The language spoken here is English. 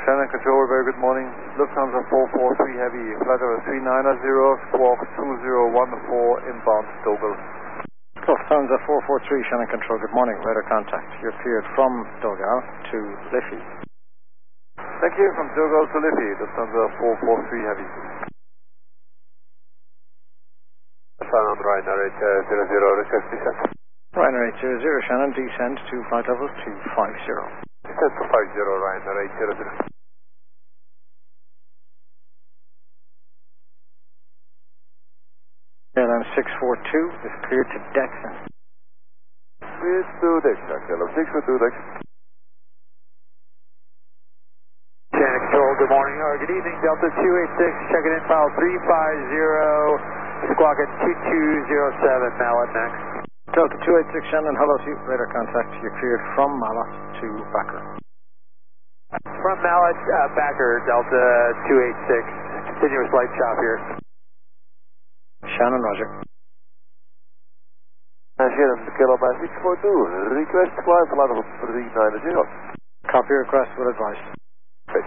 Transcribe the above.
Shannon Control, very good morning. Lufthansa 443 Heavy, flight over 390, squawk 2014, inbound Dogal. Lufthansa 443 Shannon Control, good morning. Radar contact. You're cleared from Dogal to Liffey. Thank you, from Dogal to Liffey, Lufthansa 443 Heavy. Sound Ryanair 800, request descent. Ryanair 800, Shannon, descend to flight level 250. Descent to 50, Ryanair 800. KLM 642 is cleared to Dexon. Cleared to Dexon, KLM 642 Dexon. Shannon Control, good morning, or good evening, Delta 286, checking in file 350, squawk at 2207, Mallet next. Delta 286 Shannon, hello to you, radar contact. You're cleared from Mallet to Backer. From Mallet, Backer, Delta 286, continuous light chop here. Shannon, roger. Shannon, KLM 642, request climb flight level 390. Copy request, will advise.